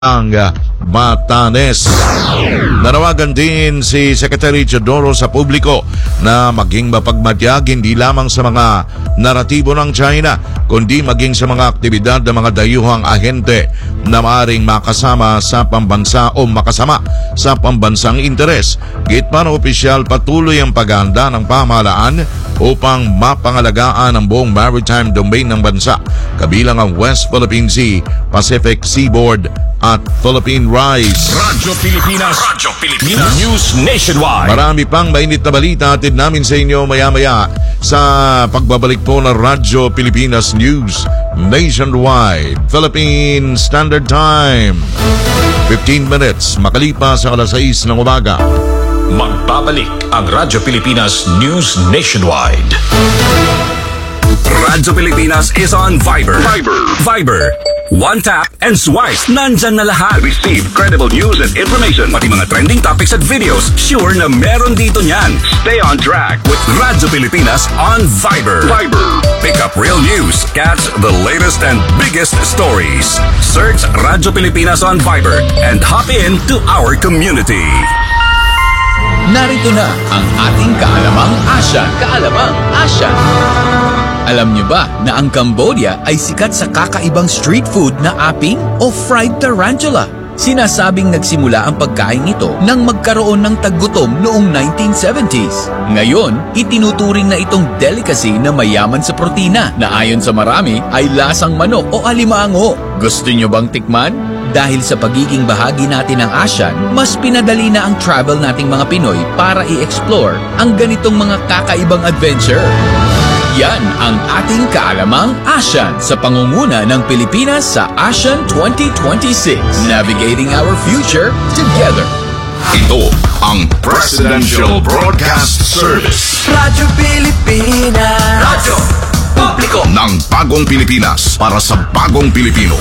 ang Batanes. Nanawagan din si Secretary Teodoro sa publiko na maging mapagmatyag hindi lamang sa mga naratibo ng China, kundi maging sa mga aktibidad ng mga dayuhang ahente na maaaring makasama sa pambansa o makasama sa pambansang interes. Gitman ng opisyal, patuloy ang paghahanda ng pamahalaan upang mapangalagaan ang buong maritime domain ng bansa, kabilang ang West Philippine Sea, Pacific Seaboard at Philippine Rise. Radyo Pilipinas News Nationwide. Marami pang mainit na balita atid namin sa inyo maya-maya sa pagbabalik po ng Radyo Pilipinas News Nationwide. Philippine Standard Time, 15 minutes makalipas sa alas 6 ng umaga. Magbabalik ang Radyo Pilipinas News Nationwide. Radyo Pilipinas is on Viber. One tap and swipe. Nandyan na lahat. Receive credible news and information. Pati mga trending topics at videos. Sure na meron dito niyan. Stay on track with Radyo Pilipinas on Viber. Pick up real news. Catch the latest and biggest stories. Search Radyo Pilipinas on Viber and hop in to our community. Narito na ang ating Kaalamang Asyan. Alam niyo ba na ang Cambodia ay sikat sa kakaibang street food na aping o fried tarantula? Sinasabing nagsimula ang pagkain ito nang magkaroon ng taggutom noong 1970s. Ngayon, itinuturing na itong delicacy na mayaman sa protina na ayon sa marami ay lasang manok o alimango. Gusto niyo bang tikman? Dahil sa pagiging bahagi natin ng ASEAN, mas pinadali na ang travel nating mga Pinoy para i-explore ang ganitong mga kakaibang adventure. Yan ang ating Kaalamang ASEAN sa pangunguna ng Pilipinas sa ASEAN 2026. Navigating our future together. Ito ang Presidential Broadcast Service. Radyo Pilipinas. Radyo Publiko ng Bagong Pilipinas para sa Bagong Pilipino.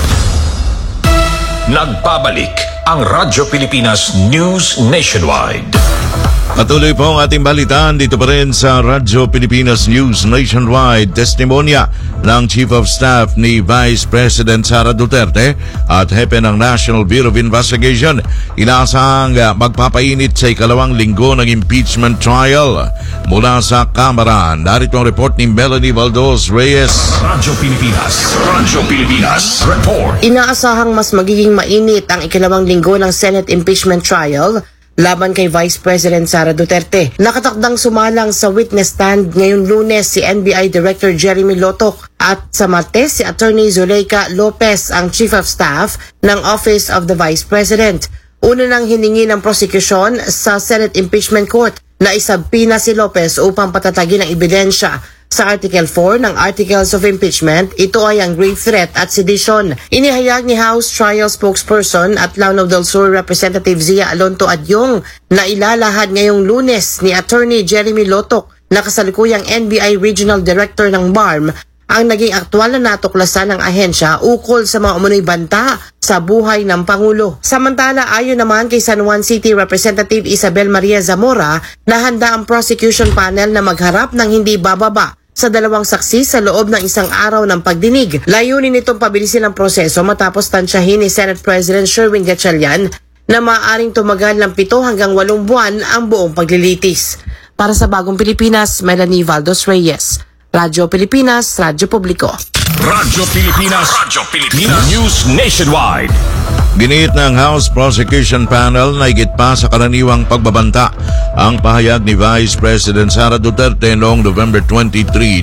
Nagbabalik ang Radyo Pilipinas News Nationwide. Patuloy po ang ating balitaan dito pa rin sa Radyo Pilipinas News Nationwide. Testimonya ng Chief of Staff ni Vice President Sara Duterte at Hepe ng National Bureau of Investigation. Inaasahang magpapainit sa ikalawang linggo ng impeachment trial. Mula sa Kamara, narito ang report ni Melanie Valdos Reyes. Radyo Pilipinas Report. Inaasahang mas magiging mainit ang ikalawang linggo ng Senate impeachment trial laban kay Vice President Sara Duterte. Nakatakdang sumalang sa witness stand ngayong Lunes si NBI Director Jeremy Lotok at sa Martes si Attorney Zuleika Lopez, ang Chief of Staff ng Office of the Vice President. Una nang hiningi ng prosecution sa Senate Impeachment Court na isabpina si Lopez upang patatagin ang ebidensya. Sa Article 4 ng Articles of Impeachment, ito ay ang grave threat at sedition. Inihayag ni House Trial Spokesperson at Lanao del Sur Representative Zia Alonto Adyong na ilalahad ngayong Lunes ni Attorney Jeremy Lotok na kasalukuyang NBI Regional Director ng BARM ang naging aktwal na natuklasan ng ahensya ukol sa mga umunoy banta sa buhay ng Pangulo. Samantala, ayon naman kay San Juan City Representative Isabel Maria Zamora na handa ang prosecution panel na magharap ng hindi bababa sa dalawang saksi sa loob ng isang araw ng pagdinig. Layunin nitong pabilisin ang proseso matapos tansyahin ni Senate President Sherwin Gatchalian na maaaring tumagal ng 7 hanggang 8 buwan ang buong paglilitis. Para sa Bagong Pilipinas, Melanie Valdos Reyes. Radyo Pilipinas, Radyo Publiko. Radyo Pilipinas News Nationwide. Giniit ng House Prosecution Panel na higit pa sa karaniwang pagbabanta ang pahayag ni Vice President Sara Duterte noong November 23,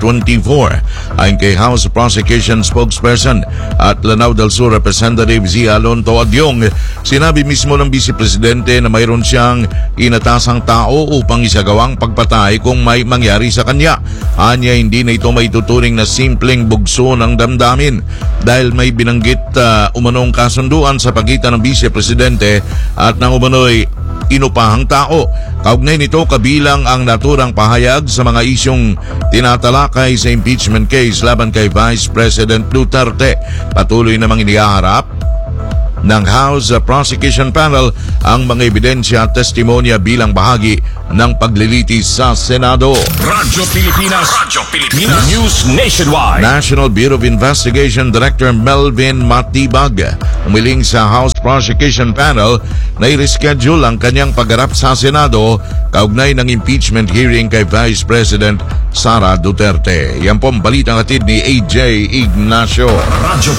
2024. Ayon kay House Prosecution Spokesperson at Lanao del Sur Representative Zia Alonto Adyong, sinabi mismo ng Vice Presidente na mayroon siyang inatasang tao upang isagawang pagpatay kung may mangyari sa kanya. Anya, hindi na ito maituturing na simpleng bugso ng damdamin dahil may binanggit umanong kasunduan sa pagitan ng Vice Presidente at ng umano'y inupahang tao. Kaugnay nito kabilang ang naturang pahayag sa mga isyong tinatalakay sa impeachment case laban kay Vice President Duterte. Patuloy namang inihaharap ng House Prosecution Panel ang mga ebidensya at testimonya bilang bahagi ng paglilitis sa Senado. Radyo Pilipinas. News Nationwide. National Bureau of Investigation Director Melvin Matibag umiling sa House Prosecution Panel na i-reschedule ang kanyang pagharap sa Senado kaugnay ng impeachment hearing kay Vice President Sara Duterte. Yan po ang balitang hatid ni AJ Ignacio. Radyo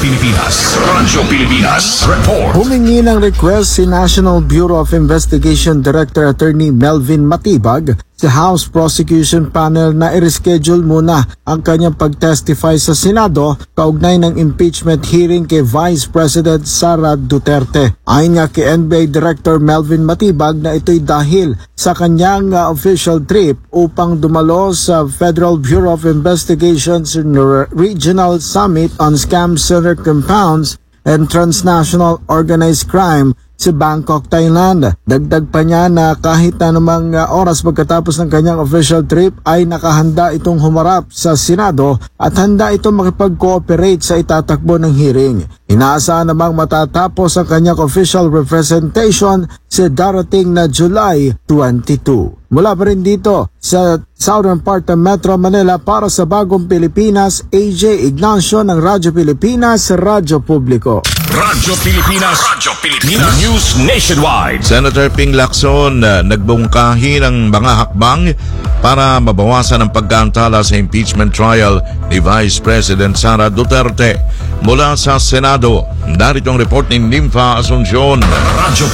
Pilipinas. Report. Humingi ng request si National Bureau of Investigation Director Attorney Melvin Matibag sa House Prosecution Panel na i-reschedule muna ang kanyang pag-testify sa Senado kaugnay ng impeachment hearing kay Vice President Sara Duterte. Ayon nga kay NBI Director Melvin Matibag na ito'y dahil sa kanyang official trip upang dumalo sa Federal Bureau of Investigation's Regional Summit on Scam Center Compounds and Transnational Organized Crime sa Bangkok, Thailand. Dagdag pa niya na kahit anumang oras pagkatapos ng kanyang official trip ay nakahanda itong humarap sa Senado at handa itong makipag-cooperate sa itatakbo ng hearing. Inaasahan namang matatapos ang kanyang official representation sa darating na July 22. Mula pa rin dito sa southern part ng Metro Manila para sa Bagong Pilipinas, AJ Ignacio ng Radyo Pilipinas, Radyo Publiko. Radyo Pilipinas. News Nationwide. Senator Ping Lacson nagbungkahi ng mga hakbang para mabawasan ang pagkaantala sa impeachment trial ni Vice President Sara Duterte. Mula sa Senado, narito ang report ni Nympha Asuncion. Radyo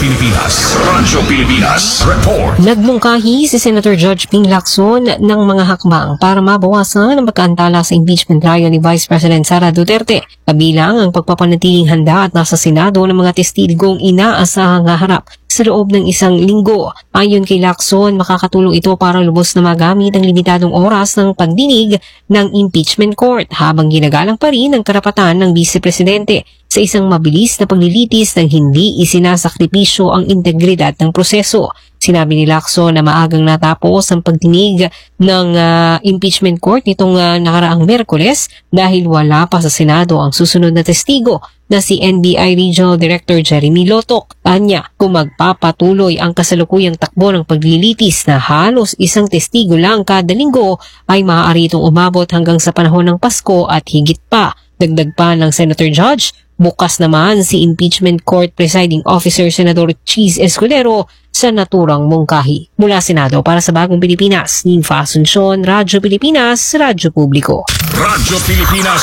Pilipinas. Report. Nagmungkahi si Senator Judge Ping Lacson ng mga hakbang para mabawasan ang pagkaantala sa impeachment trial ni Vice President Sara Duterte, kabilang ang pagpapanatiling handa at nasa Senado ng mga testigong inaasahang haharap sa loob ng isang linggo. Ayon kay Lacson, makakatulong ito para lubos na magamit ang limitadong oras ng pagdinig ng impeachment court habang ginagalang pa rin ang karapatan ng Vice Presidente sa isang mabilis na paglilitis ng hindi isinasakripisyo ang integridad ng proseso. Sinabi ni Lacson na maagang natapos ang pagdinig ng impeachment court nitong nakaraang Miyerkules dahil wala pa sa Senado ang susunod na testigo na si NBI Regional Director Jeremy Lotok. Anya, kung magpapatuloy ang kasalukuyang takbo ng paglilitis na halos isang testigo lang kada linggo, ay maaari itong umabot hanggang sa panahon ng Pasko at higit pa. Dagdag pa ng Senator Judge, bukas naman si Impeachment Court Presiding Officer Senador Cheese Escudero sa naturang mungkahi. Mula Senado para sa Bagong Pilipinas, Nympha Asuncion, Radyo Pilipinas, Radyo Publiko. Radyo Pilipinas.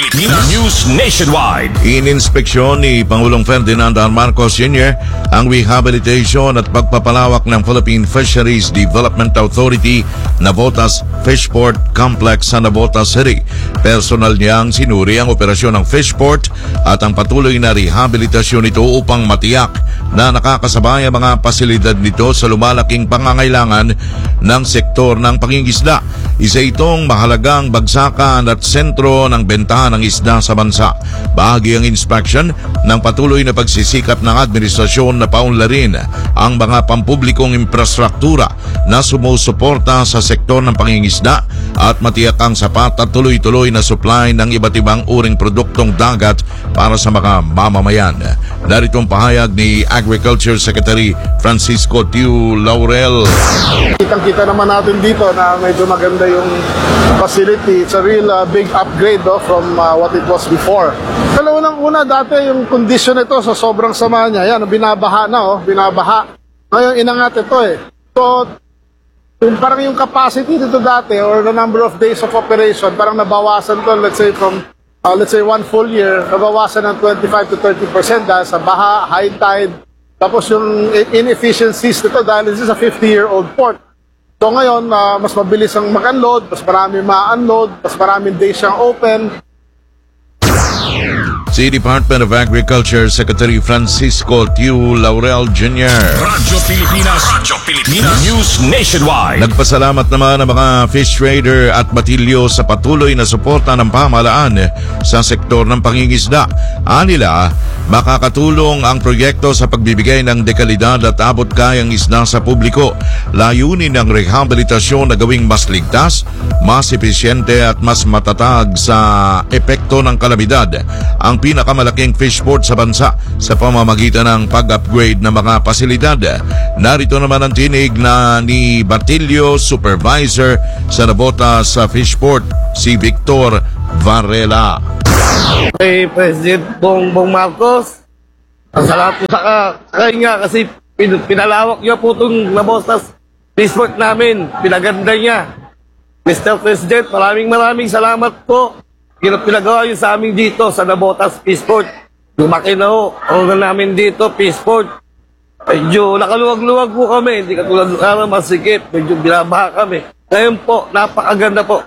News Nationwide. Ininspeksyon ni Pangulong Ferdinand R. Marcos Jr. ang rehabilitation at pagpapalawak ng Philippine Fisheries Development Authority Navotas Fishport Complex sa Navotas City. Personal niyang sinuri ang operasyon ng Fishport at ang patuloy na rehabilitasyon nito upang matiyak na nakakasabay ang mga pasilidad nito sa lumalaking pangangailangan ng sektor ng pangingisda. Isa itong mahalagang bagsakan at sentro ng bentahan ng isda sa bansa. Bahagi ang inspection ng patuloy na pagsisikap ng administrasyon na paunlarin ang mga pampublikong infrastruktura na sumusuporta sa sektor ng pangingisda at matiyak ang sapat at tuloy-tuloy na supply ng iba't ibang uring produktong dagat para sa mga mamamayan. Narito ang pahayag ni Agriculture Secretary Francisco Tiu Laurel. Kitang-kita naman natin dito na medyo maganda yung facility. It's a real big upgrade from what it was before. Una dati yung condition nito sa sobrang sama niya. Yan, binabaha na, binabaha. Ngayon, inangat ito eh. So, parang yung capacity dito dati or the number of days of operation, parang nabawasan to, let's say from one full year, nabawasan ng 25 to 30% dahil sa baha, high tide. Tapos yung inefficiencies nito dahil this is a 50-year-old port. So ngayon, mas mabilis ang mag-unload, mas marami ma-unload, mas maraming days siyang open. Si Department of Agriculture Secretary Francisco Tiu Laurel Jr. Radyo Pilipinas. News Nationwide. Nagpasalamat naman ang mga fish trader at batilyo sa patuloy na suporta ng pamahalaan sa sektor ng pangingisda. Anila, Makakatulong ang proyekto sa pagbibigay ng dekalidad at abot-kayang isda sa publiko. Layunin ng rehabilitasyon na gawing mas ligtas, mas epesyente at mas matatag sa epekto ng kalamidad ang pinakamalaking fish port sa bansa sa pamamagitan ng pag-upgrade ng mga pasilidad. Narito naman ang tinig na ni Batilio Supervisor sa Nabotas sa fish port, si Victor Varela. Kay President Bongbong Marcos, salamat po sa kanya kasi pinalawak niya po itong Nabotas Fishport namin, pinaganda niya. Mr. President, maraming salamat po. Pinagawa niyo sa amin dito sa Nabotas Fishport. Lumaki na ho, organ namin dito, Fishport. Medyo nakaluwag-luwag po kami, hindi katulad ng araw masikip, medyo binabaha kami. Ngayon po, napakaganda po.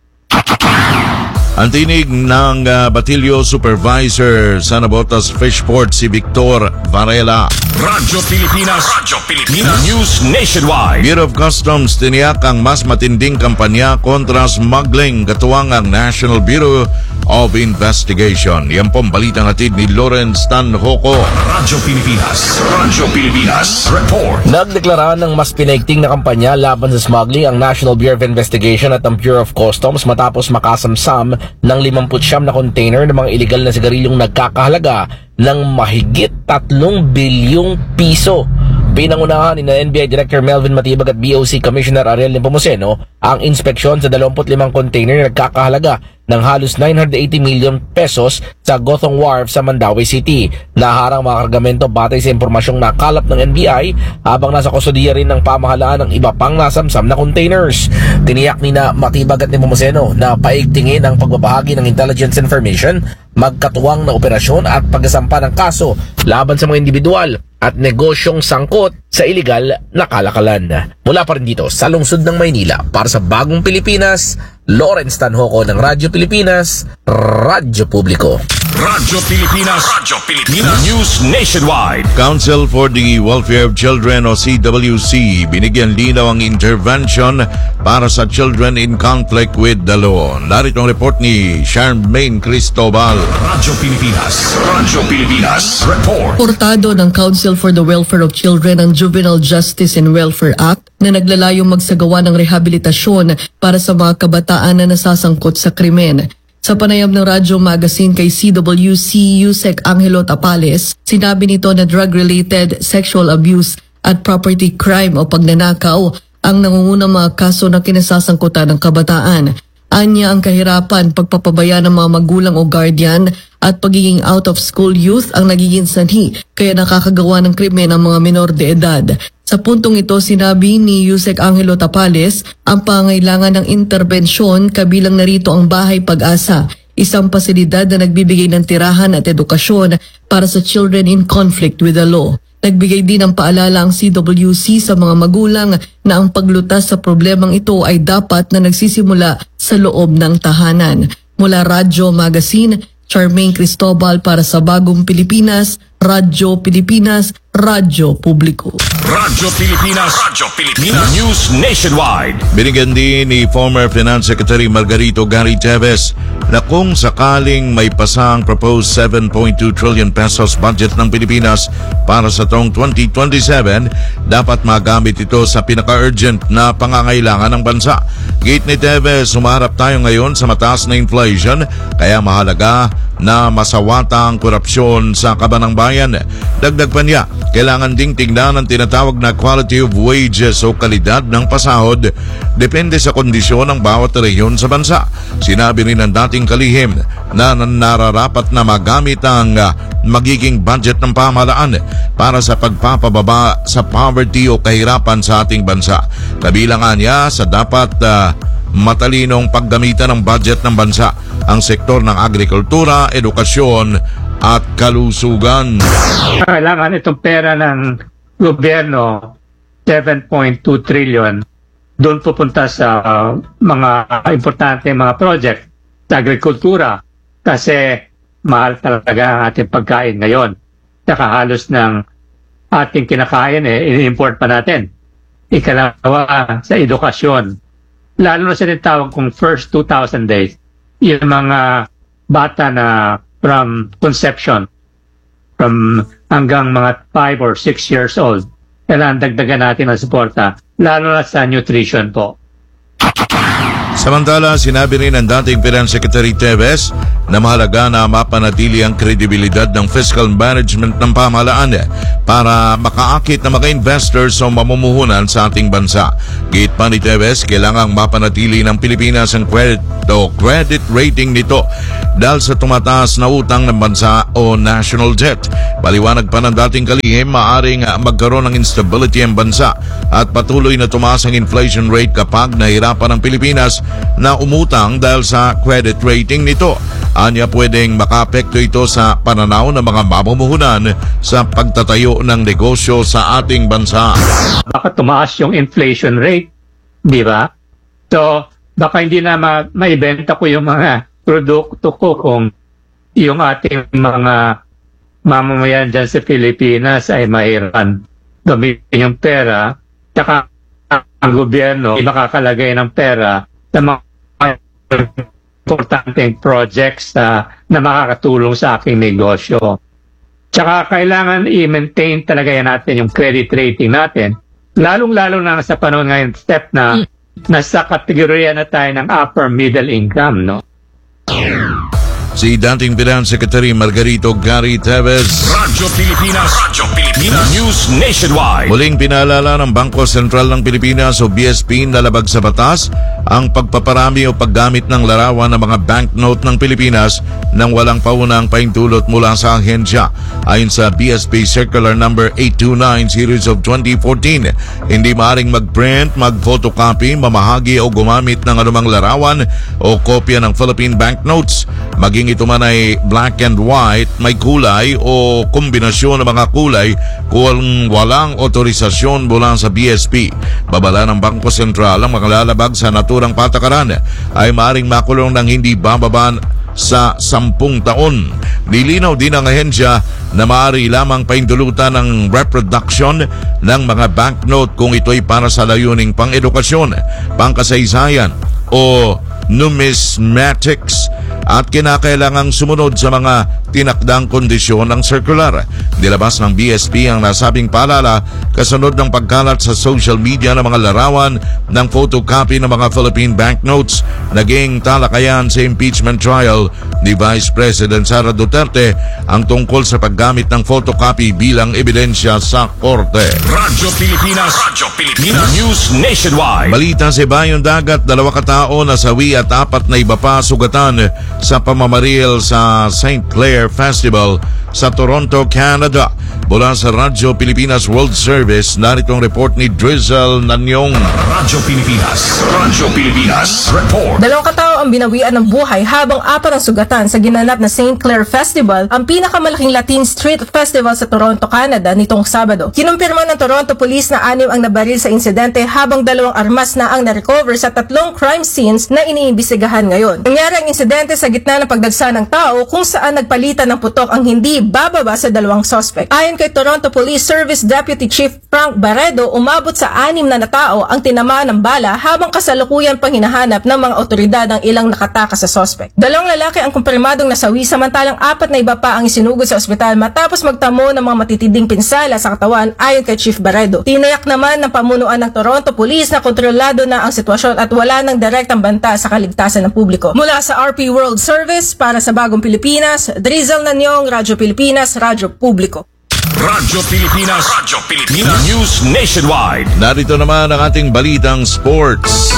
Ang tinig ng Batilio Supervisor sa Nabotas Fishport, si Victor Varela. Radyo Pilipinas. News Nationwide. Bureau of Customs tiniyak ang mas matinding kampanya kontra smuggling katuwang ang National Bureau of Investigation. Yan pong balitang hatid ni Lawrence Tanhoco. Radyo Pilipinas. Report. Nagdeklara ng mas pinaigting na kampanya laban sa smuggling ang National Bureau of Investigation at ang Bureau of Customs matapos makasamsam ng 59 na container ng mga illegal na sigarilyong nagkakahalaga ng mahigit 3 bilyong piso. Pinangunahan ni NBI Director Melvin Matibag at BOC Commissioner Ariel Nepomuceno ang inspeksyon sa 25 container na nagkakahalaga ng halos 980 million pesos sa Gothong Wharf sa Mandaue City. Naharang mga kargamento batay sa impormasyong nakalap ng NBI habang nasa kustodiya rin ng pamahalaan ng iba pang nasamsam na containers. Tiniyak ni na Matibag at Nepomuceno na paigtingin ang pagbabahagi ng intelligence information, magkatuwang na operasyon at pagsasampa ng kaso laban sa mga individual at negosyong sangkot sa iligal na kalakalan. Mula pa rin dito sa lungsod ng Maynila para sa Bagong Pilipinas, Lawrence Tanhoco ng Radyo Pilipinas, Radyo Publiko. Radyo Pilipinas. News Nationwide. Council for the Welfare of Children o CWC binigyan linaw ang intervention para sa children in conflict with the law. Narito ang report ni Charmaine Cristobal. Radyo Pilipinas. Report. Portado ng Council for the Welfare of Children ang Juvenile Justice and Welfare Act na naglalayong magsagawa ng rehabilitasyon para sa mga kabataan na nasasangkot sa krimen. Sa panayam ng Radyo Magazine kay CWC Yusek Angelo Tapales, sinabi nito na drug-related sexual abuse at property crime o pagnanakaw ang nangungunang mga kaso na kinasasangkutan ng kabataan. Anya ang kahirapan, pagpapabaya ng mga magulang o guardian at pagiging out-of-school youth ang nagiging sanhi kaya nakakagawa ng krimen ang mga menor de edad. Sa puntong ito, sinabi ni Yusek Angelo Tapales ang pangailangan ng interbensyon kabilang narito ang Bahay Pag-asa, isang pasilidad na nagbibigay ng tirahan at edukasyon para sa children in conflict with the law. Nagbigay din ng paalala ang CWC sa mga magulang na ang paglutas sa problemang ito ay dapat na nagsisimula sa loob ng tahanan. Mula Radyo Magazine, Charmaine Cristobal para sa Bagong Pilipinas, Radyo Pilipinas, Radyo Publiko. Radyo Pilipinas. News Nationwide. Binigyan din ni former Finance Secretary Margarito Gary Teves na kung sakaling may pasang proposed 7.2 trillion pesos budget ng Pilipinas para sa taong 2027, dapat magamit ito sa pinaka-urgent na pangangailangan ng bansa. Gate ni Teves, sumarap tayo ngayon sa mataas na inflation, kaya mahalaga na masawata ang korupsyon sa kabanang bayan. Dagdag pa niya, kailangan ding tignan ang tinatawag na quality of wages o kalidad ng pasahod depende sa kondisyon ng bawat rehiyon sa bansa. Sinabi rin ng dating kalihim na nararapat na magamit ang magiging budget ng pamahalaan para sa pagpapababa sa poverty o kahirapan sa ating bansa. Kabilangan niya sa dapat matalinong paggamitan ng budget ng bansa ang sektor ng agrikultura, edukasyon at kalusugan. Kailangan itong pera ng gobyerno, 7.2 trillion, doon pupunta sa mga importante mga project sa agrikultura kasi mahal talaga ang ating pagkain ngayon. Saka halos ng ating kinakain ini-import pa natin. Ikalawa sa edukasyon. Lalo na sa tinatawag kong first 2,000 days. Yung mga bata na from conception from hanggang mga 5 or 6 years old. Kailangan dagdagan natin ang suporta, lalo na sa nutrition po. Samantala, sinabi rin ng dating Finance Secretary Teves na mahalaga na mapanatili ang kredibilidad ng fiscal management ng pamahalaan para makaakit na mga investors o mamumuhunan sa ating bansa. Git pa ni Teves, kailangang mapanatili ng Pilipinas ang credit rating nito dahil sa tumataas na utang ng bansa o national debt. Paliwanag pa ng dating kalihim, maaring magkaroon ng instability ang bansa at patuloy na tumaas ang inflation rate kapag nahirapan ang Pilipinas na umutang dahil sa credit rating nito. Anya pwedeng makaapekto ito sa pananaw ng mga mamumuhunan sa pagtatayo ng negosyo sa ating bansa. Baka tumaas yung inflation rate, di ba? So, baka hindi na maibenta ko yung mga produkto ko kung yung ating mga mamamayan dyan sa Pilipinas ay mahirapan gamitin yung pera, tsaka ang gobyerno ay makakalagay ng pera sa mga importanteng projects na makakatulong sa aking negosyo. Tsaka kailangan i-maintain talaga natin yung credit rating natin, lalong-lalo na sa panahon ngayon step na nasa kategorya na tayo ng upper middle income, no? Si dating Finance Secretary Margarito Gary Teves. Radyo Pilipinas News Nationwide. Muling pinaalala ng Bangko Sentral ng Pilipinas o BSP na labag sa batas ang pagpaparami o paggamit ng larawan ng mga banknote ng Pilipinas nang walang paunang paintulot mula sa ahensya. Ayon sa BSP Circular Number 829 Series of 2014, hindi maaaring mag-print, mag-photocopy, mamahagi o gumamit ng anumang larawan o kopya ng Philippine banknotes. Maging ito man ay black and white, may kulay o kombinasyon ng mga kulay kung walang otorisasyon mula sa BSP. Babala ng Bangko Sentral ang makalalabag sa naturang patakaran ay maaaring makulong ng hindi bababa sa 10 taon. Nilinaw din ang ahensya na maaari lamang paintulutan ng reproduction ng mga banknote kung ito'y para sa layuning pang-edukasyon, pangkasaysayan o numismatics at kinakailangang sumunod sa mga tinakdang kondisyon ng circular. Nilabas ng BSP ang nasabing paalala kasunod ng pagkalat sa social media ng mga larawan ng photocopy ng mga Philippine banknotes. Naging talakayan sa impeachment trial ni Vice President Sara Duterte ang tungkol sa paggamit ng photocopy bilang ebidensya sa korte. Radyo Pilipinas News Nationwide. Balita sa Bayong Dagat, 2 katao nasawi at 4 na iba pa sugatan sa pamamaril sa St. Clair Festival sa Toronto, Canada. Mula sa Radyo Pilipinas World Service, narito ang report ni Drizzle Nanyong. Radyo Pilipinas Report. 2 katao ang binawian ng buhay habang 4 ang sugatan sa ginanap na St. Clair Festival, ang pinakamalaking Latin Street Festival sa Toronto, Canada nitong Sabado. Kinumpirma ng Toronto Police na 6 ang nabaril sa insidente habang 2 armas na ang na-recover sa 3 crime scenes na iniimbestigahan ngayon. Nangyari ang insidente sa gitna ng pagdagsa ng tao kung saan nagpalitan ng putok ang hindi bababa sa 2 suspect. Ayon kay Toronto Police Service Deputy Chief Frank Barredo, umabot sa 6 na tao ang tinamaan ng bala habang kasalukuyan pang hinahanap ng mga otoridad ang ilang nakatakas sa suspect. 2 lalaki ang kumpirmadong nasawi samantalang 4 na iba pa ang isinugod sa ospital matapos magtamo ng mga matitinding pinsala sa katawan ayon kay Chief Barredo. Tinayak naman ng pamunuan ng Toronto Police na kontrolado na ang sitwasyon at wala ng direktang banta sa kaligtasan ng publiko. Mula sa RP World Service para sa Bagong Pilipinas, Drizzle Nanyong, Radyo Pilipinas, Radyo Publiko. Radyo Pilipinas News Nationwide. Narito naman ang ating balitang sports.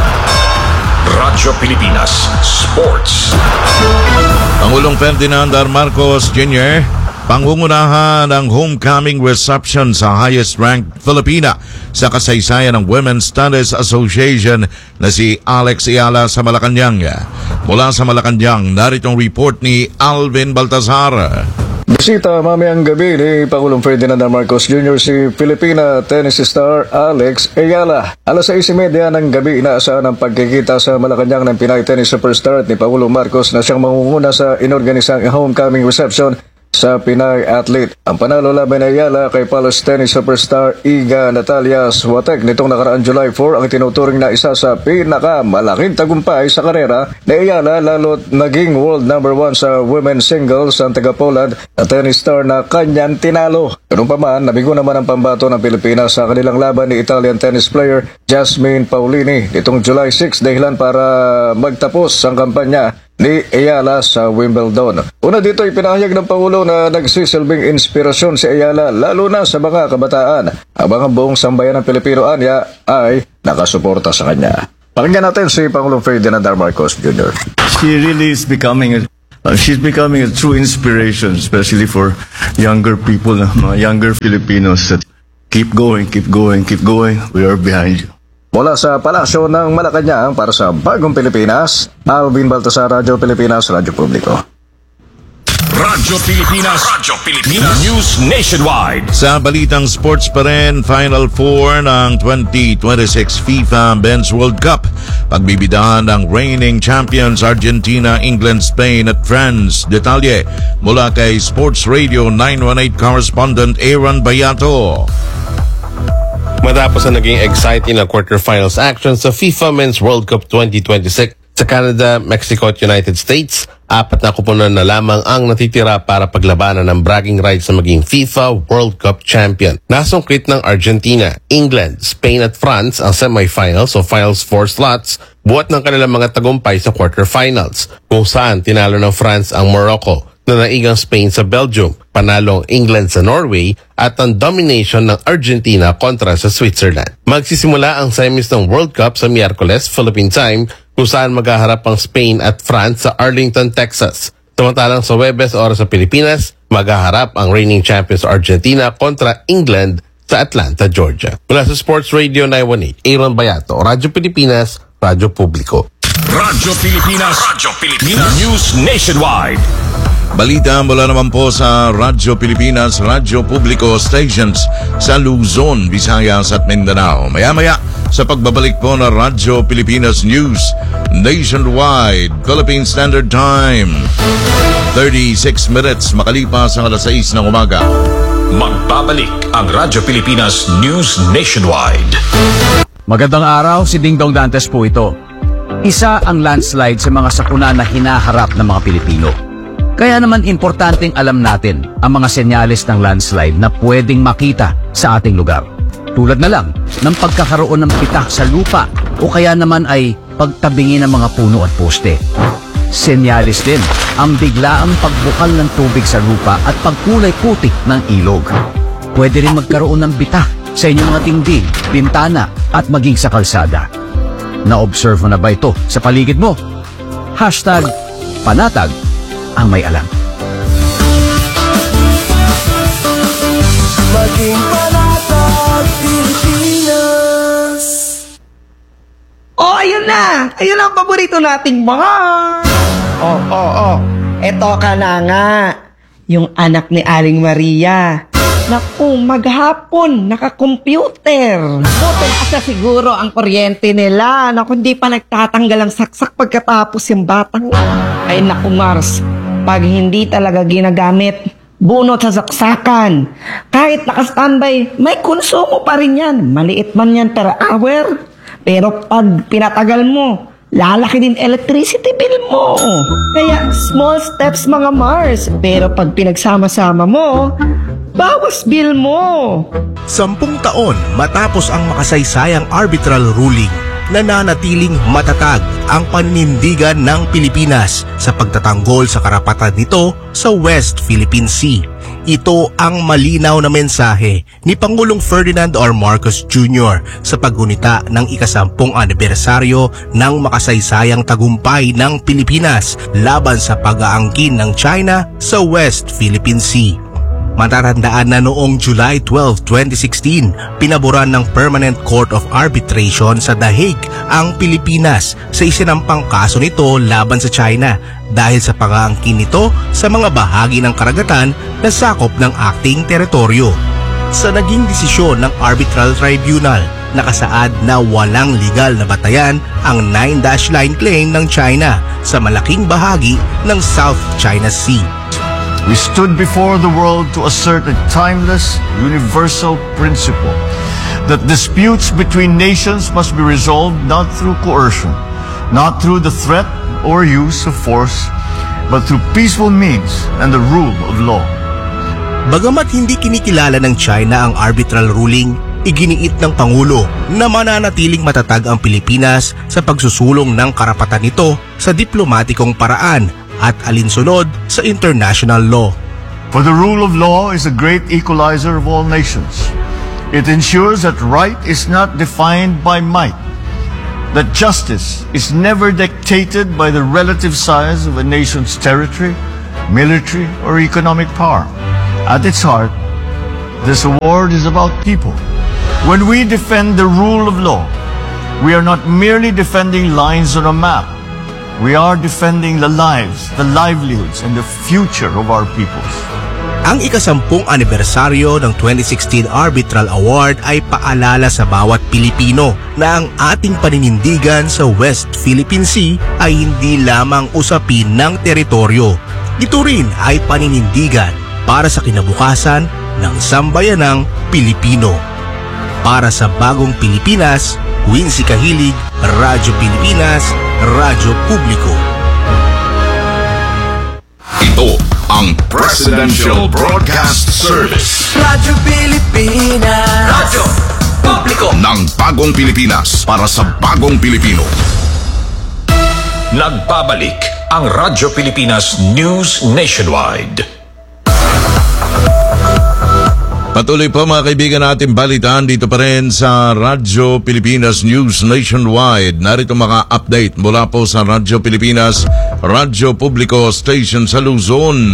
Radyo Pilipinas Sports. Pangulong Ferdinand R. Marcos Jr. pangungunahan ng homecoming reception sa highest-ranked Filipina sa kasaysayan ng Women's Studies Association na si Alex Ayala sa Malacanang. Mula sa Malacanang, naritong report ni Alvin Baltazar. Bisita mamayang gabi ni Pangulong Ferdinand R. Marcos Jr. si Filipina tennis star Alex Ayala. Alas 6:30 ng gabi inaasahan ang pagkikita sa Malacanang ng Pinay tennis superstar at ni Pangulong Marcos na siyang mangunguna sa inorganisang homecoming reception sa Pinay athlete. Ang panalo laban ni Ayala kay Palos tennis superstar Iga Natalia Swiatek nitong nakaraang July 4 ang tinuturing na isa sa pinakamalaking tagumpay sa karera ni Ayala, lalo't naging world number 1 sa women's singles ang taga-Poland na tennis star na kanyang tinalo. Ganun pa man, nabigo naman ang pambato ng Pilipinas sa kanilang laban ni Italian tennis player Jasmine Paolini nitong July 6 dahilan para magtapos ang kampanya ni Ayala sa Wimbledon. Una dito ipinahayag ng Pangulo na nagsisilbing inspirasyon si Ayala lalo na sa mga kabataan, habang ang buong sambayan ng Pilipino anya ay nakasuporta sa kanya. Pakinggan natin si Pangulong Ferdinand R. Marcos Jr. She really is becoming she's becoming a true inspiration, especially for younger people, mga younger Filipinos that keep going. We are behind you. Mula sa Palasyo ng Malacanang para sa Bagong Pilipinas, Alvin Baltasar, Radyo Pilipinas, Radyo Publiko. Radyo Pilipinas News Nationwide. Sa balitang sports pa rin, Final Four ng 2026 FIFA Men's World Cup. Pagbibidahan ng reigning champions Argentina, England, Spain at France. Detalye mula kay Sports Radio 918 correspondent Aaron Bayato. Matapos ang naging exciting na quarterfinals action sa FIFA Men's World Cup 2026 sa Canada, Mexico at United States, 4 na kuponan na lamang ang natitira para paglabanan ng bragging rights na maging FIFA World Cup champion. Nasungkit ng Argentina, England, Spain at France ang semifinals o finals 4 slots buhat ng kanilang mga tagumpay sa quarterfinals, kung saan tinalo ng France ang Morocco, na naigang Spain sa Belgium, panalong England sa Norway at ang domination ng Argentina kontra sa Switzerland. Magsisimula ang semis ng World Cup sa Miyerkules, Philippine time, kung saan maghaharap ang Spain at France sa Arlington, Texas. Samantalang sa Huwebes oras sa Pilipinas, maghaharap ang reigning champions Argentina kontra England sa Atlanta, Georgia. Mula sa Sports Radio 918, Aaron Bayato, Radyo Pilipinas, Radyo Publiko. Radyo Pilipinas News Nationwide. Balita mula naman po sa Radyo Pilipinas, Radyo Publiko stations sa Luzon, Visayas at Mindanao. Maya-maya sa pagbabalik po na Radyo Pilipinas News Nationwide, Philippine Standard Time. 36 minutes makalipas ang alas 6 ng umaga. Magbabalik ang Radyo Pilipinas News Nationwide. Magandang araw, si Dingdong Dantes po ito. Isa ang landslide sa mga sakuna na hinaharap ng mga Pilipino. Kaya naman importanteng alam natin ang mga senyales ng landslide na pwedeng makita sa ating lugar. Tulad na lang ng pagkakaroon ng pitak sa lupa o kaya naman ay pagtabingi ng mga puno at poste. Senyales din ang biglaang pagbukal ng tubig sa lupa at pagkulay putik ng ilog. Pwede rin magkaroon ng bitak sa inyong mga dingding, bintana at maging sa kalsada. Na-observe mo na ba ito sa paligid mo? #panatag ang may alam. Maging panatag Pilipinas. Oh, ayun na! Ayun ang paborito nating Mars! Eto ka na nga. Yung anak ni Aling Maria. Naku, maghapon, naka-computer. Buti asa siguro ang kuryente nila. Naku, hindi pa nagtatanggal ang saksak pagkatapos yung batang. Ay naku, Mars. Pag hindi talaga ginagamit, bunot sa saksakan. Kahit naka-standby, may konsumo pa rin yan. Maliit man yan per hour. Pero pag pinatagal mo, lalaki din electricity bill mo. Kaya small steps mga Mars. Pero pag pinagsama-sama mo, bawas bill mo. 10 taon matapos ang makasaysayang arbitral ruling, nananatiling matatag ang paninindigan ng Pilipinas sa pagtatanggol sa karapatan nito sa West Philippine Sea. Ito ang malinaw na mensahe ni Pangulong Ferdinand R. Marcos Jr. sa paggunita ng ika-10 anibersaryo ng makasaysayang tagumpay ng Pilipinas laban sa pag-aangkin ng China sa West Philippine Sea. Matatandaan na noong July 12, 2016, pinaboran ng Permanent Court of Arbitration sa The Hague ang Pilipinas sa isinampang kaso nito laban sa China dahil sa pag-aangkin nito sa mga bahagi ng karagatan na sakop ng acting teritoryo. Sa naging desisyon ng Arbitral Tribunal, nakasaad na walang legal na batayan ang 9-dash line claim ng China sa malaking bahagi ng South China Sea. we stood before the world to assert a timeless, universal principle that disputes between nations must be resolved not through coercion, not through the threat or use of force, but through peaceful means and the rule of law. Bagamat hindi kinikilala ng China ang arbitral ruling, iginiit ng Pangulo na mananatiling matatag ang Pilipinas sa pagsusulong ng karapatan nito sa diplomatikong paraan at alinsunod sa international law. For the rule of law is a great equalizer of all nations. It ensures that right is not defined by might, that justice is never dictated by the relative size of a nation's territory, military, or economic power. At its heart, this award is about people. When we defend the rule of law, we are not merely defending lines on a map. We are defending the lives, the livelihoods, and the future of our peoples. Ang ika-10 anibersaryo ng 2016 Arbitral Award ay paalala sa bawat Pilipino na ang ating paninindigan sa West Philippine Sea ay hindi lamang usapin ng teritoryo. Ito rin ay paninindigan para sa kinabukasan ng sambayanang Pilipino. Para sa bagong Pilipinas, Quincy Kahilig, Radyo Pilipinas, Radyo Publiko. Ito ang Presidential Broadcast Service. Radyo Pilipinas. Radyo Publiko ng bagong Pilipinas para sa bagong Pilipino. Nagbabalik ang Radyo Pilipinas News Nationwide. Patuloy po mga kaibigan natin balitaan dito pa rin sa Radyo Pilipinas News Nationwide. Narito mga update mula po sa Radyo Pilipinas, Radyo Publiko Station sa Luzon.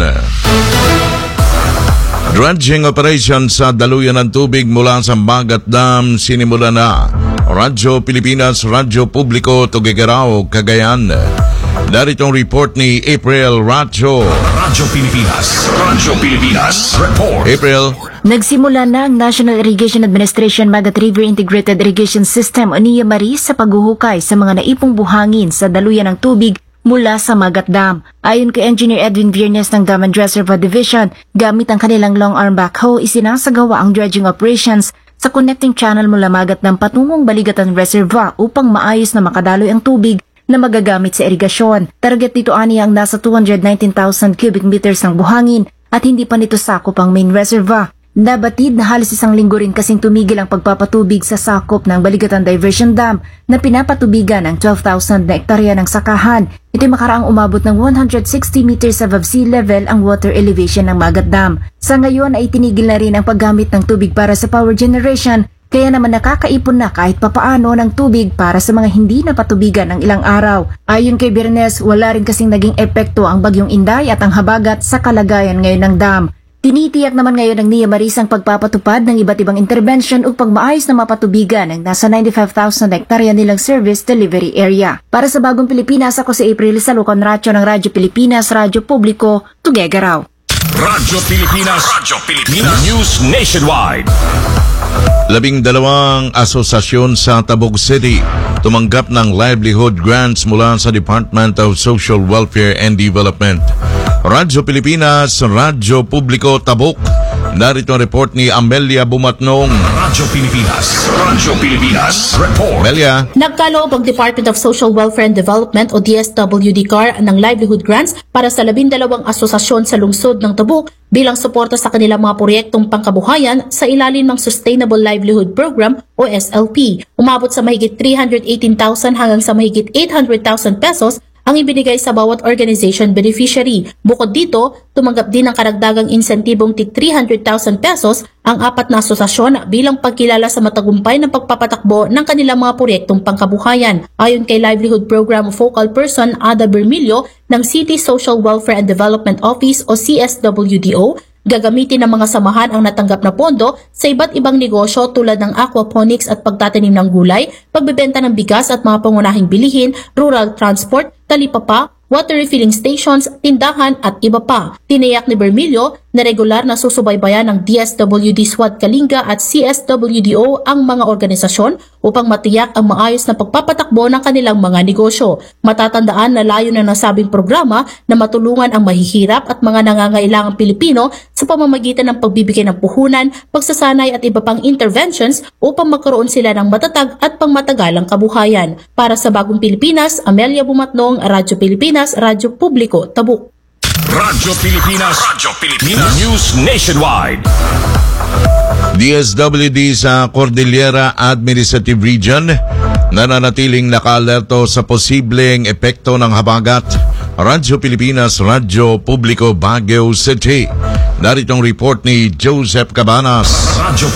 Dredging operation sa daluyan ng tubig mula sa Magat Dam sinimula na. Radyo Pilipinas, Radyo Publiko, Tuguegarao, Cagayan. Narito ang report ni April Racho. Radyo Pilipinas, Radyo Pilipinas, report. April. Nagsimula na ang National Irrigation Administration Magat River Integrated Irrigation System o NIAMARI sa paghuhukay sa mga naipong buhangin sa daluyan ng tubig mula sa Magat Dam. Ayon kay Engineer Edwin Viernes ng Dam and Reservoir Division, gamit ang kanilang long arm backhoe, isinasagawa ang dredging operations sa connecting channel mula Magat Dam patungong Baligatan Reservoir upang maayos na makadaloy ang tubig na magagamit sa irigasyon. Target dito aniya ang nasa 219,000 cubic meters ng buhangin at hindi pa nito sakop ang main reservoir. Nabatid na halos 1 linggo rin kasing tumigil ang pagpapatubig sa sakop ng Baligatan Diversion Dam na pinapatubigan ng 12,000 na hektarya ng sakahan. Ito'y makaraang umabot ng 160 meters above sea level ang water elevation ng Magat Dam. Sa ngayon ay itinigil na rin ang paggamit ng tubig para sa power generation, kaya naman nakakaipon na kahit papaano ng tubig para sa mga hindi napatubigan ng ilang araw. Ayon kay Bernes, wala rin kasing naging epekto ang Bagyong Inday at ang habagat sa kalagayan ngayon ng dam. Tinitiyak naman ngayon ng NIAMARI ang pagpapatupad ng iba't ibang intervention upang maayos na mapatubigan ang nasa 95,000 hektarya nilang service delivery area. Para sa Bagong Pilipinas, ako si April Salucon Racho ng Radyo Pilipinas, Radyo Publiko, Tuguegarao. Radyo Pilipinas, Radyo Pilipinas News Nationwide. 12 asosasyon sa Tabog City tumanggap ng livelihood grants mula sa Department of Social Welfare and Development. Radyo Pilipinas, Radyo Publiko, Tabuk. Narito ang report ni Amelia Bumatnong. Radyo Pilipinas, Radyo Pilipinas, report. Amelia. Nagkaloob ang Department of Social Welfare and Development o DSWD-CAR ng livelihood grants para sa 12 asosasyon sa lungsod ng Tabuk bilang suporta sa kanilang mga proyektong pangkabuhayan sa ilalim ng Sustainable Livelihood Program o SLP. Umabot sa mahigit 318,000 hanggang sa mahigit 800,000 pesos ang ibinigay sa bawat organization beneficiary. Bukod dito, tumanggap din ng karagdagang insentibong tig 300,000 pesos ang 4 na asosasyon bilang pagkilala sa matagumpay ng pagpapatakbo ng kanilang mga proyektong pangkabuhayan. Ayon kay Livelihood Program Focal Person Ada Bermilio ng City Social Welfare and Development Office o CSWDO, gagamitin ng mga samahan ang natanggap na pondo sa iba't ibang negosyo tulad ng aquaponics at pagtatanim ng gulay, pagbebenta ng bigas at mga pangunahing bilihin, rural transport, talipapa, water refilling stations, tindahan at iba pa. Tiniyak ni Bermilio na regular na susubaybayan ng DSWD SWAT Kalinga at CSWDO ang mga organisasyon upang matiyak ang maayos na pagpapatakbo ng kanilang mga negosyo. Matatandaan na layo na nasabing programa na matulungan ang mahihirap at mga nangangailangang Pilipino sa pamamagitan ng pagbibigay ng puhunan, pagsasanay at iba pang interventions upang magkaroon sila ng matatag at pangmatagalang kabuhayan. Para sa Bagong Pilipinas, Amelia Bumatnong, Radyo Pilipinas, Radyo Publiko, Tabuk. Radyo Pilipinas. News Nationwide. DSWD sa Cordillera Administrative Region nananatiling naka-alerto sa posibleng epekto ng habagat. Radyo Pilipinas, Radyo Publiko, Baguio City. Narito ang report ni Joseph Cabanas. Radyo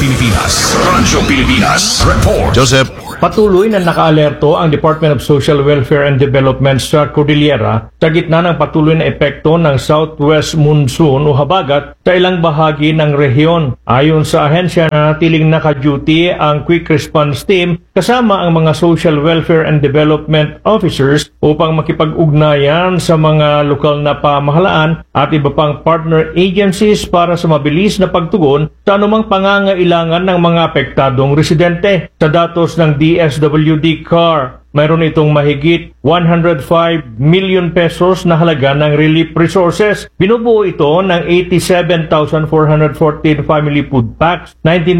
Pilipinas Report. Joseph. Patuloy na naka-alerto ang Department of Social Welfare and Development sa Cordillera sa gitna ng patuloy na epekto ng southwest monsoon o habagat sa ilang bahagi ng rehiyon. Ayon sa ahensya, nanatiling naka-duty ang Quick Response Team kasama ang mga Social Welfare and Development Officers upang makipag-ugnayan sa mga lokal na pamahalaan at iba pang partner agencies para sa mabilis na pagtugon sa anumang pangangailangan ng mga apektadong residente. Sa datos ng DSWD CAR, mayroon itong mahigit 105 million pesos na halaga ng relief resources. Binubuo ito ng 87,414 family food packs,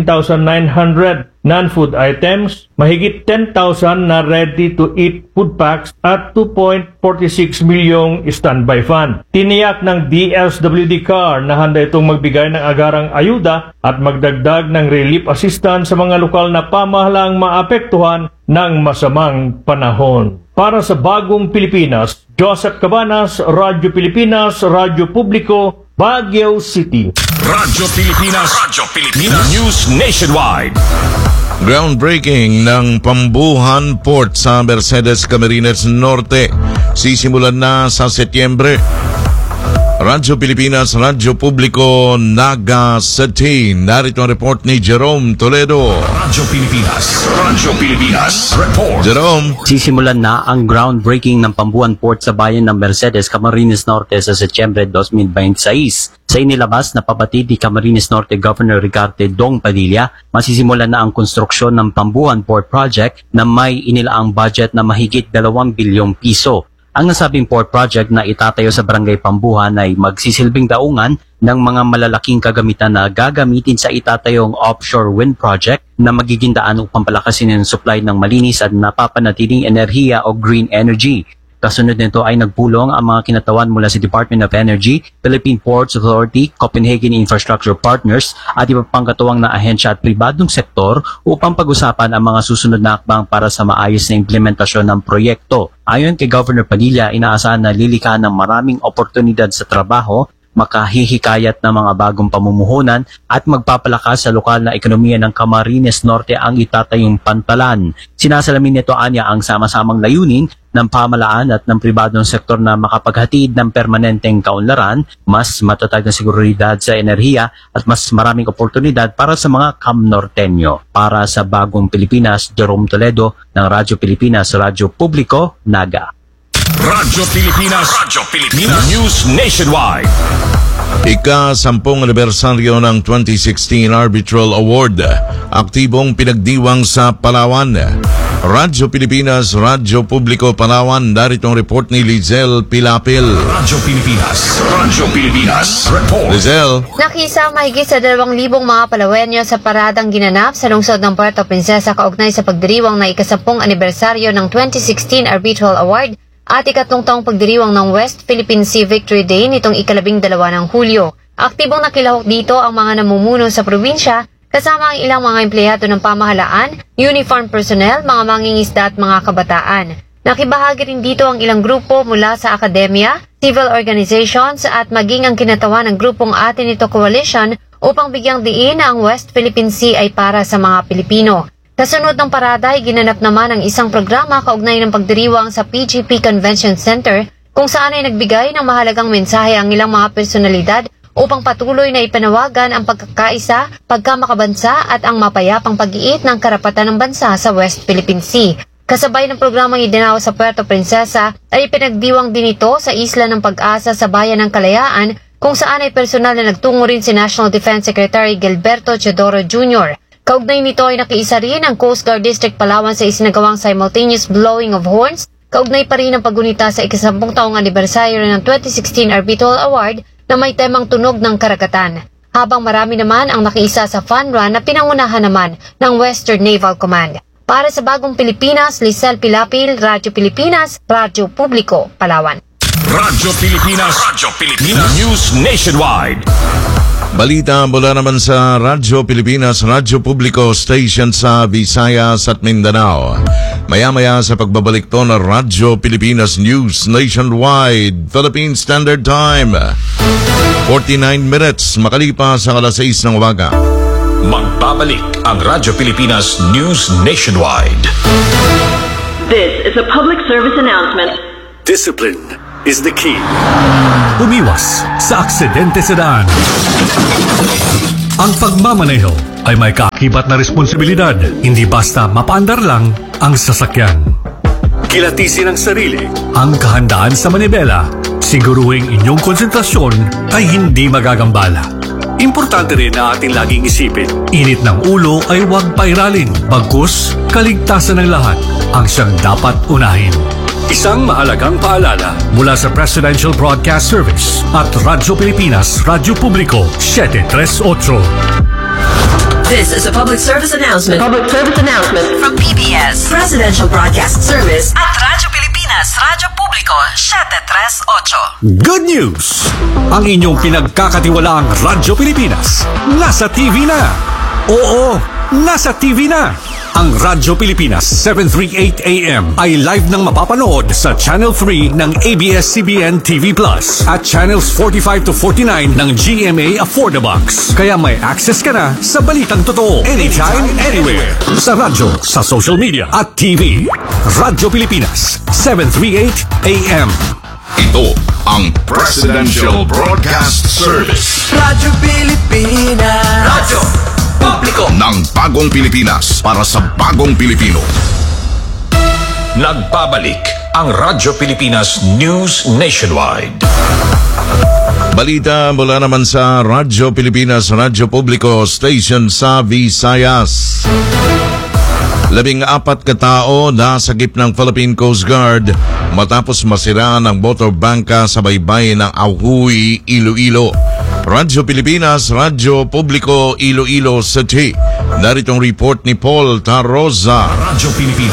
19,900 non-food items, mahigit 10,000 na ready-to-eat food packs at 2.46 milyong standby fund. Tiniyak ng DSWD CAR na handa itong magbigay ng agarang ayuda at magdagdag ng relief assistance sa mga lokal na pamahalaang maapektuhan ng masamang panahon. Para sa Bagong Pilipinas, Joseph Cabanas, Radyo Pilipinas, Radyo Publiko, Baguio City. Radyo Pilipinas. News Nationwide. Groundbreaking ng Pambuhan Port sa Mercedes, Camarines Norte. Sisimulan na sa Setyembre. Radyo Pilipinas, Radyo Publiko, Naga City. Narito ang report ni Jerome Toledo. Radyo Pilipinas Report. Jerome. Sisimulan na ang groundbreaking ng Pambuhan Port sa bayan ng Mercedes, Camarines Norte sa Setyembre 2026. Sa inilabas na pabatid ni Camarines Norte Governor Ricarte Dong Padilla, masisimulan na ang konstruksyon ng Pambuhan Port Project na may inilaang budget na mahigit 2 bilyong piso. Ang nasabing port project na itatayo sa Barangay Pambuhan ay magsisilbing daungan ng mga malalaking kagamitan na gagamitin sa itatayong offshore wind project na magiging daan upang palakasin ang supply ng malinis at napapanatiling enerhiya o green energy. Kasunod nito ay nagpulong ang mga kinatawan mula sa Department of Energy, Philippine Ports Authority, Copenhagen Infrastructure Partners at iba pang katuwang na ahensya at pribadong sektor upang pag-usapan ang mga susunod na hakbang para sa maayos na implementasyon ng proyekto. Ayon kay Governor Padilla, inaasahan na lilikhahan ng maraming oportunidad sa trabaho, makahihikayat ng mga bagong pamumuhunan at magpapalakas sa lokal na ekonomiya ng Camarines Norte ang itatayong pantalan. Sinasalamin nito anya ang sama-samang layunin ng pamahalaan at ng pribadong sektor na makapaghatid ng permanenteng kaunlaran, mas matatag na seguridad sa enerhiya at mas maraming oportunidad para sa mga Camnorteño. Para sa Bagong Pilipinas, Jerome Toledo ng Radyo Pilipinas, Radyo Publiko, Naga. Radyo Pilipinas News Nationwide. Ika-10 anibersaryo ng 2016 Arbitral Award, aktibong pinagdiwang sa Palawan. Radyo Pilipinas, Radyo Publiko, Palawan. Narito ang report ni Lizelle Pilapil. Radyo Pilipinas Report. Lizelle. Nakisa mahigit sa 2,000 mga Palawenyo sa paradang ginanap sa lungsod ng Puerto Princesa kaugnay sa pagdiriwang na ika-10 anibersaryo ng 2016 Arbitral Award at ikatlong taong pagdiriwang ng West Philippine Sea Victory Day nitong ika-12 ng Hulyo. Aktibong nakilahok dito ang mga namumuno sa probinsya kasama ang ilang mga empleyado ng pamahalaan, uniform personnel, mga mangingisda at mga kabataan. Nakibahagi rin dito ang ilang grupo mula sa akademya, civil organizations at maging ang kinatawan ng grupong Atenito Coalition upang bigyang diin na ang West Philippine Sea ay para sa mga Pilipino. Kasunod ng parada ay ginanap naman ang isang programa kaugnay ng pagdiriwang sa PGP Convention Center kung saan ay nagbigay ng mahalagang mensahe ang ilang mga personalidad upang patuloy na ipanawagan ang pagkakaisa, pagkamakabansa at ang mapayapang pag-iit ng karapatan ng bansa sa West Philippine Sea. Kasabay ng programang idinaw sa Puerto Princesa ay pinagdiwang din ito sa Isla ng Pag-asa sa Bayan ng Kalayaan kung saan ay personal na nagtungo rin si National Defense Secretary Gilberto Teodoro Jr. Kaugnay nito ay nakiisa rin ang Coast Guard District Palawan sa isinagawang simultaneous blowing of horns. Kaugnay pa rin ang paggunita sa ika-10 taong anibersaryo ng 2016 Arbitral Award na may temang tunog ng karagatan. Habang marami naman ang nakiisa sa fun run na pinangunahan naman ng Western Naval Command. Para sa Bagong Pilipinas, Lisel Pilapil, Radyo Pilipinas, Radyo Publiko, Palawan. Radyo Pilipinas. News Nationwide. Balita mula naman sa Radyo Pilipinas, Radyo Publiko Station sa Visayas at Mindanao. Maya-maya sa pagbabalik to na Radyo Pilipinas News Nationwide, Philippine Standard Time. 49 minutes makalipas sa alas 6 ng umaga. Magbabalik ang Radyo Pilipinas News Nationwide. This is a public service announcement. Discipline is the key. Umiwas sa aksidente sa daan. Ang pagmamaneho ay may kaakibat na responsibilidad, hindi basta mapaandar lang ang sasakyan. Kilatisin ang sarili, ang kahandaan sa manibela, siguruhing inyong konsentrasyon ay hindi magagambala. Importante rin na ating laging isipin, init ng ulo ay huwag pairalin, bagkus kaligtasan ng lahat ang siyang dapat unahin. Isang mahalagang paalala mula sa Presidential Broadcast Service at Radyo Pilipinas, Radyo Publiko, 738. This is a public service announcement. From PBS, Presidential Broadcast Service at Radyo Pilipinas, Radyo Publiko, 738. Good news! Ang inyong pinagkakatiwalaang Radyo Pilipinas nasa TV na. Oo, nasa TV na. Ang Radyo Pilipinas 738 AM ay live nang mapapanood sa Channel 3 ng ABS-CBN TV Plus at Channels 45 to 49 ng GMA Affordabox. Kaya may access ka na sa balitang totoo anytime, anywhere. Sa radyo, sa social media at TV. Radyo Pilipinas 738 AM. Ito ang Presidential Broadcast Service. Radyo Pilipinas. Radyo Publiko ng Bagong Pilipinas para sa Bagong Pilipino. Nagbabalik ang Radyo Pilipinas News Nationwide. Balita mula naman sa Radyo Pilipinas, Radyo Publiko Station sa Visayas. 14 katao nasagip ng Philippine Coast Guard matapos masira ng motor bangka sa baybayin ng Ahuy, Iloilo. Radyo Pilipinas, Radyo Publiko, Iloilo City. Naritong report ni Paul Taroza. Radyo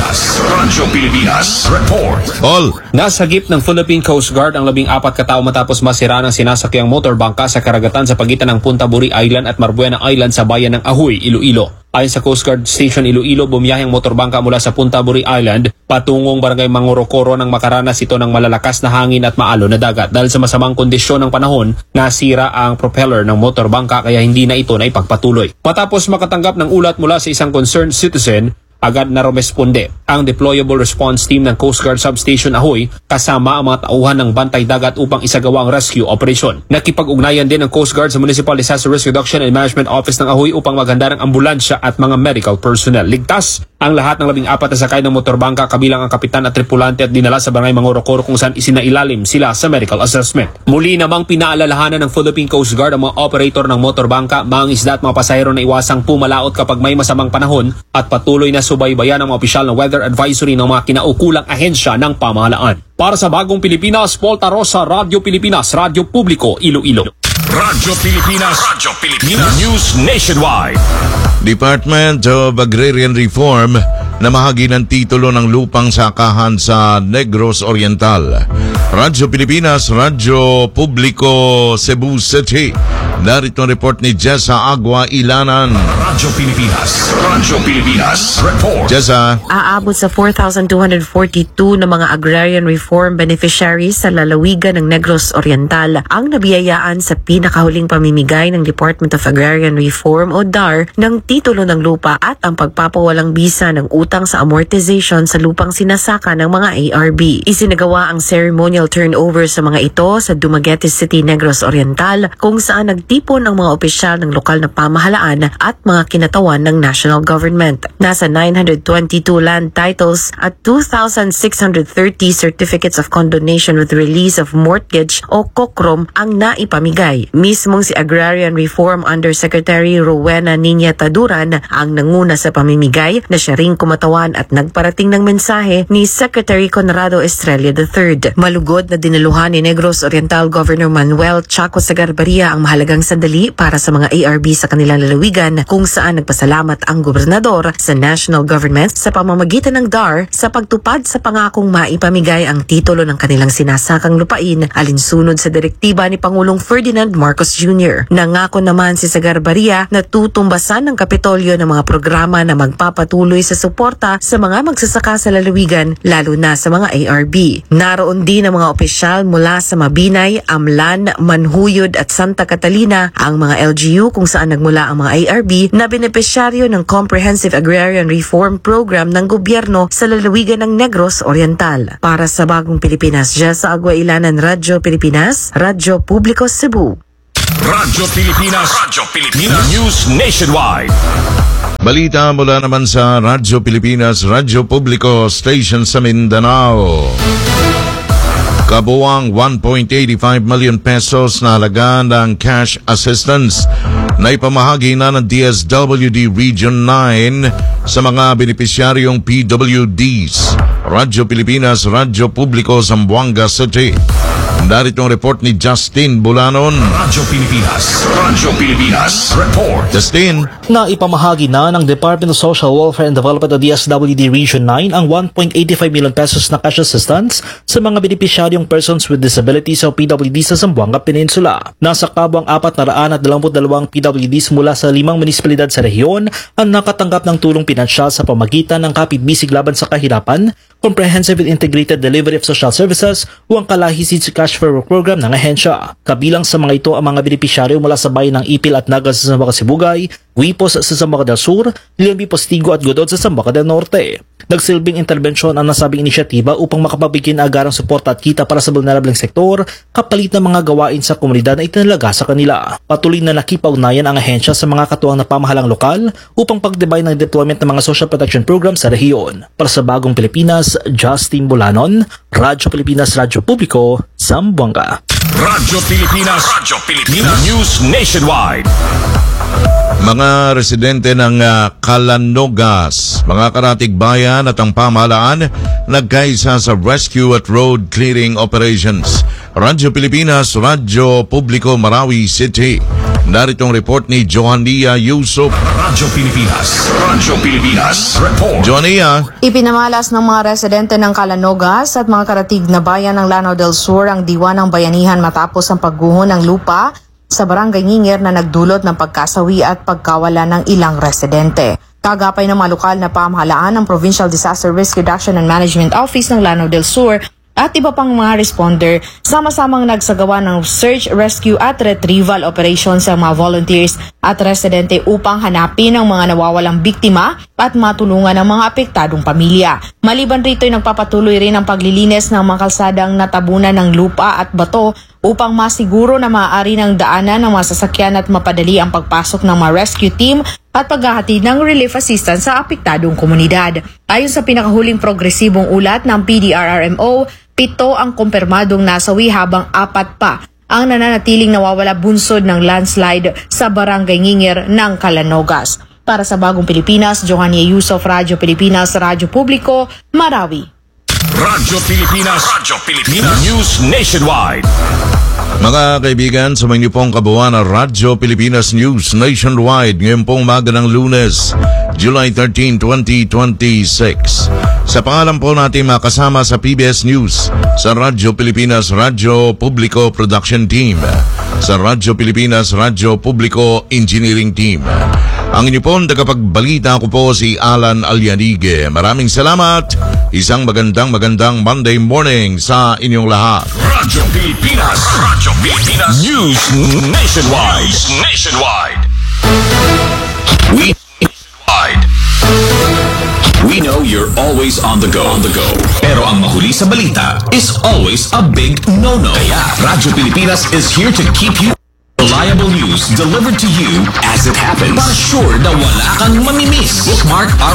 Pilipinas report. Paul. Nasagip ng Philippine Coast Guard ang 14 katao matapos masira ng sinasakyang motor bangka sa karagatan sa pagitan ng Punta Buri Island at Marbuena Island sa bayan ng Ahuy, Iloilo. Ayon sa Coast Guard Station Iloilo, bumiyaheng motorbangka mula sa Punta Buri Island patungong barangay Mangorokoro nang makaranas ito ng malalakas na hangin at maalon na dagat. Dahil sa masamang kondisyon ng panahon, nasira ang propeller ng motorbangka kaya hindi na ito na ipagpatuloy. Matapos makatanggap ng ulat mula sa isang concerned citizen, agad na rumesponde ang Deployable Response Team ng Coast Guard Substation Ahoy kasama ang mga tauhan ng bantay dagat upang isagawa ang rescue operation. Nakipag-ugnayan din ang Coast Guard sa Municipal Disaster Risk Reduction and Management Office ng Ahoy upang maghanda ng ambulansya at mga medical personnel. Ligtas ang lahat ng 14 na sakay ng motorbangka kabilang ang kapitan at tripulante at dinala sa barangay Mangorokoro kung saan isinailalim sila sa medical assessment. Muli namang pinaalalahanan ng Philippine Coast Guard ang mga operator ng motorbangka, mga isda at mga pasahero na iwasang pumalaot kapag may masamang panahon at patuloy na subaybayan ang mga opisyal ng weather advisory ng mga kinaukulang ahensya ng pamahalaan. Para sa Bagong Pilipinas, Paul Tarosa, Radyo Pilipinas, Radyo Publiko, Iloilo. Radyo Pilipinas News Nationwide. Department of Agrarian Reform namahagi ng titulo ng lupang sakahan sa Negros Oriental. Radyo Pilipinas, Radyo Publiko, Cebu City. Narito ang report ni Jessa Agua Ilanan. Radyo Pilipinas report. Jessa. Aabot sa 4,242 na mga agrarian reform beneficiaries sa lalawigan ng Negros Oriental ang nabiyayaan sa pinakahuling pamimigay ng Department of Agrarian Reform o DAR ng titulo ng lupa at ang pagpapawalang bisa ng utang utang sa amortization sa lupang sinasaka ng mga ARB. Isinagawa ang ceremonial turnover sa mga ito sa Dumaguete City, Negros Oriental, kung saan nagtipon ang mga opisyal ng lokal na pamahalaan at mga kinatawan ng national government. Nasa 922 land titles at 2,630 certificates of condonation with release of mortgage o COCROM ang naipamigay. Mismong si Agrarian Reform Undersecretary Rowena Niña Taduran ang nanguna sa pamimigay, na siya ring kumatawan at nagparating ng mensahe ni Secretary Conrado Estrella III. Malugod na dinaluhan ni Negros Oriental Governor Manuel Chaco Sagarbaria ang mahalagang sandali para sa mga ARB sa kanilang lalawigan, kung saan nagpasalamat ang gobernador sa national government sa pamamagitan ng DAR sa pagtupad sa pangakong maipamigay ang titulo ng kanilang sinasakang lupain alinsunod sa direktiba ni Pangulong Ferdinand Marcos Jr. Nangako naman si Sagarbaria na tutumbasan ng Kapitolyo ng mga programa na magpapatuloy sa suporta sa mga magsasaka sa lalawigan, lalo na sa mga ARB. Naroon din ang mga opisyal mula sa Mabinay, Amlan, Manhuyod at Santa Catalina, ang mga LGU kung saan nagmula ang mga ARB na benepisyaryo ng Comprehensive Agrarian Reform Program ng gobyerno sa lalawigan ng Negros Oriental. Para sa Bagong Pilipinas, sa Agua Ilanan, Radyo Pilipinas, Radyo Publiko Cebu. Radyo Pilipinas. News Nationwide. Balita mula naman sa Radyo Pilipinas, Radyo Publiko Station sa Mindanao. Kabuwang 1.85 million pesos na halaga ng cash assistance na ipamahagi na ng DSWD Region 9 sa mga benepisyaryong PWDs. Radyo Pilipinas, Radyo Publiko, Zamboanga City. Narito ang report ni Justin Bulanon. Radyo Pilipinas Report. Justin. Na ipamahagi na ng Department of Social Welfare and Development o DSWD Region 9 ang 1.85 million pesos na cash assistance sa mga benepisyaryong persons with disabilities o PWD sa Zamboanga Peninsula. Nasa kabang 422 PWDs mula sa 5 munisipalidad sa rehiyon ang nakatanggap ng tulong pinansyal sa pamagitan ng Kapit-Bisig Laban sa Kahirapan, Comprehensive and Integrated Delivery of Social Services o ang Kalahisid sa Cash for Work Program ng ahensya. Kabilang sa mga ito ang mga benepisyaryo mula sa bayan ng Ipil at Nagas sa Zamboanga Sibugay, Huipos sa Zamboanga del Sur, Leon Postigo at Godod sa Zamboanga del Norte. Nagsilbing intervensyon ang nasabing inisyatiba upang makapagbigay ng agarang suporta at kita para sa vulnerableng sektor kapalit ng mga gawain sa komunidad na itinalaga sa kanila. Patuloy na nakipag-ugnayan ang ahensya sa mga katuwang na pamahalang lokal upang pagdebay ng deployment ng mga social protection program sa rehiyon. Para sa Bagong Pilipinas, Justin Bulanon, Radyo Pilipinas, Radyo Publiko, Zamboanga. Radyo Pilipinas News Nationwide. Mga residente ng Calanogas, mga karatig bayan at ang pamahalaan nagkaisa sa rescue at road clearing operations. Radyo Pilipinas, Radyo Publiko, Marawi City. Narito ang report ni Joania Yusuf. Radyo Pilipinas Report. Joania. Ipinamalas ng mga residente ng Calanogas at mga karatig na bayan ng Lanao del Sur ang diwa ng bayanihan matapos ang pagguho ng lupa sa Barangay Nginger na nagdulot ng pagkasawi at pagkawala ng ilang residente. Kagapay ng mga lokal na pamahalaan ng Provincial Disaster Risk Reduction and Management Office ng Lanao del Sur at iba pang mga responder, sama-samang nagsagawa ng search, rescue at retrieval operations sa mga volunteers at residente upang hanapin ang mga nawawalang biktima at matulungan ang mga apektadong pamilya. Maliban rito ay nagpapatuloy rin ang paglilinis ng mga kalsadang natabunan ng lupa at bato upang masiguro na maaari ng daanan ng mga sasakyan at mapadali ang pagpasok ng mga rescue team at paghahatid ng relief assistance sa apektadong komunidad. Ayon sa pinakahuling progresibong ulat ng PDRRMO, 7 ang kumpirmadong nasawi habang 4 pa ang nananatiling nawawala bunsod ng landslide sa Barangay Nginger ng Calanogas. Para sa Bagong Pilipinas, Joania Yusuf, Radyo Pilipinas, Radyo Publiko, Marawi. Radyo Pilipinas News Nationwide. Mga kaibigan, sa mga pong kabuuan ng Radyo Pilipinas News Nationwide ngayon pong umaga ng Lunes, July 13, 2026. Sa pangalan po natin makasama sa PBS News, sa Radyo Pilipinas, Radyo Publiko Production Team, sa Radyo Pilipinas, Radyo Publiko Engineering Team. Ang inyo pong tagapagbalita ko po si Alan Alianigue. Maraming salamat. Isang magandang Monday morning sa inyong lahat. Radyo Pilipinas News Nationwide. We know you're always on the go. Pero ang mahuli sa balita is always a big no-no. Kaya Radyo Pilipinas is here to keep you reliable news delivered to you as it happens. Para sure na wala kang mamimiss. Bookmark our